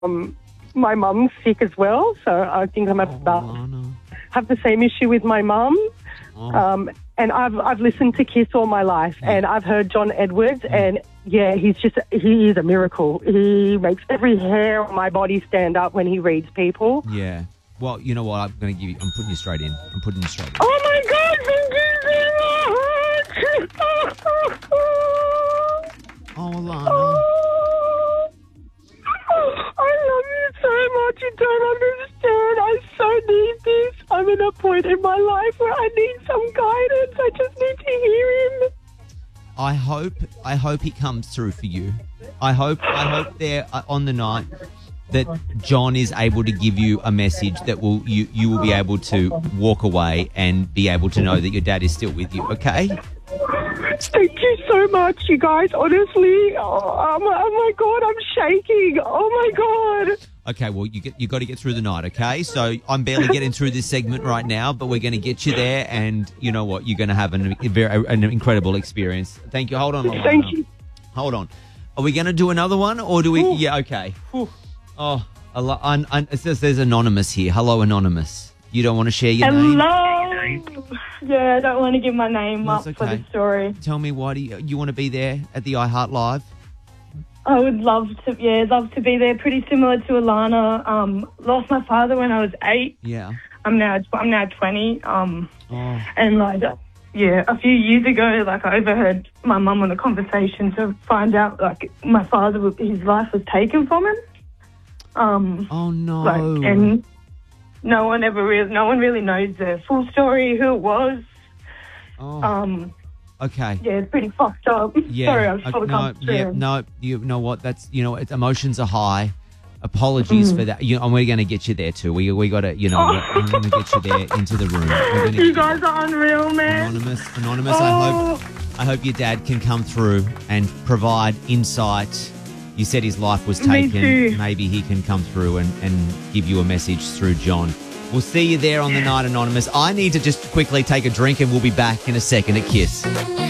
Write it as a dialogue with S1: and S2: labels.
S1: My mum's sick as well, so I think I'm have the same issue with my mum. And I've listened to Kiss all my life, and I've heard John Edwards, and he is a miracle. He makes every hair on my body stand up when he reads people.
S2: Yeah. Well, you know what? I'm putting you straight in.
S1: Oh my God! Thank you so much.
S2: Oh, Alana.
S1: I love you so much. You don't understand. I so need this. I'm at a point in my life where I need some guidance. I just need to hear him.
S2: I hope he comes through for you. I hope there on the night that John is able to give you a message that you will be able to walk away and be able to know that your dad is still with you. Okay?
S1: Thank you so much, you guys. Honestly, oh my God, I'm shaking. Oh my God.
S2: Okay, well, you got to get through the night, okay? So I'm barely getting through this segment right now, but we're going to get you there, and you know what? You're going to have an incredible experience. Thank you. Hold on, Alana.
S1: Thank you.
S2: Hold on. Are we going to do another one, or do we? Ooh. Yeah, okay. Ooh. Oh, it says there's Anonymous here. Hello, Anonymous. You don't want to share your name?
S3: Hello. Yeah, I don't want to give my name up for the story.
S2: Tell me, why do you want to be there at the iHeart Live?
S3: I would love to be there. Pretty similar to Alana. Lost my father when I was 8.
S2: Yeah.
S3: I'm now 20. And a few years ago, I overheard my mum on a conversation to find out my father, his life was taken from him.
S2: Oh no.
S3: And no one really knows the full story, who it was.
S2: Oh. Okay.
S3: Yeah, it's pretty fucked up.
S2: Yeah.
S3: Sorry, I was probably
S2: you know what? That's emotions are high. Apologies for that. And we're going to get you there too. We got to, I'm going to get you there into the room.
S3: You guys are unreal, man.
S2: Anonymous. I hope your dad can come through and provide insight. You said his life was taken.
S3: Me too.
S2: Maybe he can come through and give you a message through John. We'll see you there on the night, Anonymous. I need to just quickly take a drink, and we'll be back in a second at Kiss.